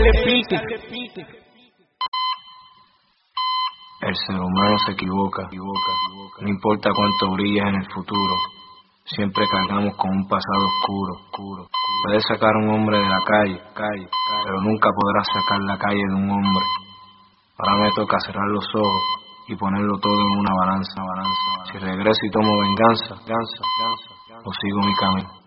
El ser humano se equivoca, no importa cuánto brilles en el futuro, siempre cargamos con un pasado oscuro. Puedes sacar a un hombre de la calle, pero nunca podrás sacar la calle de un hombre. Ahora me toca cerrar los ojos y ponerlo todo en una balanza. Si regreso y tomo venganza, o sigo mi camino.